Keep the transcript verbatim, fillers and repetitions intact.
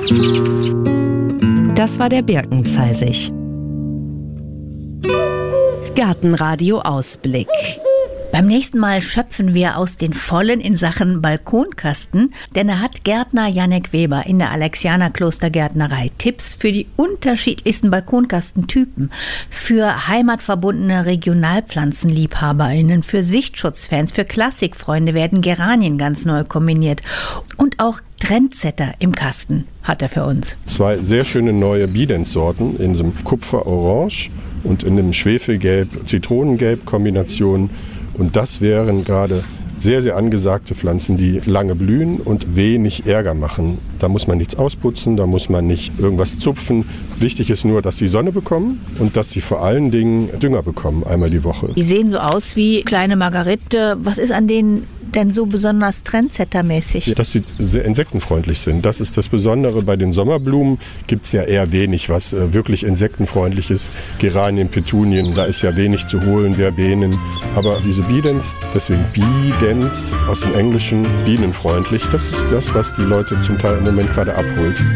Das war der Birkenzeisig. Gartenradio-Ausblick. Beim nächsten Mal schöpfen wir aus den Vollen in Sachen Balkonkasten, denn er hat Gärtner Jannek Weber in der Alexianer Klostergärtnerei Tipps für die unterschiedlichsten Balkonkastentypen, für heimatverbundene RegionalpflanzenliebhaberInnen, für Sichtschutzfans, für Klassikfreunde werden Geranien ganz neu kombiniert und auch Trendsetter im Kasten hat er für uns. Zwei sehr schöne neue Bidens-Sorten in diesem Kupfer-Orange und in dem Schwefelgelb-Zitronengelb-Kombination. Und das wären gerade sehr, sehr angesagte Pflanzen, die lange blühen und wenig Ärger machen. Da muss man nichts ausputzen, da muss man nicht irgendwas zupfen. Wichtig ist nur, dass sie Sonne bekommen und dass sie vor allen Dingen Dünger bekommen, einmal die Woche. Die sehen so aus wie kleine Margarite. Was ist an denen denn so besonders Trendsetter-mäßig? Dass sie sehr insektenfreundlich sind. Das ist das Besondere. Bei den Sommerblumen gibt es ja eher wenig, was äh, wirklich insektenfreundlich ist. Geranien, Petunien, da ist ja wenig zu holen, Verbenen. Aber diese Bidens, deswegen Bidens aus dem Englischen, bienenfreundlich, das ist das, was die Leute zum Teil im Moment gerade abholt.